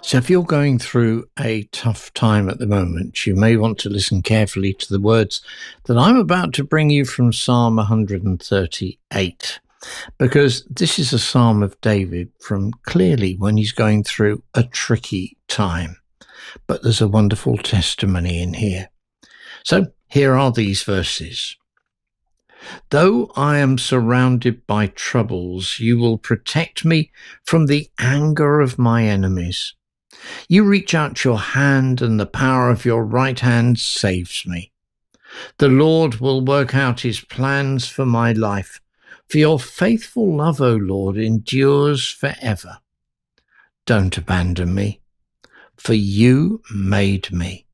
So, if you're going through a tough time at the moment, you may want to listen carefully to the words that I'm about to bring you from Psalm 138, because this is a psalm of David from clearly when he's going through a tricky time. But there's a wonderful testimony in here. So, here are these verses. Though I am surrounded by troubles, you will protect me from the anger of my enemies. You reach out your hand, and the power of your right hand saves me. The Lord will work out his plans for my life, for your faithful love, O Lord, endures forever. Don't abandon me, for you made me.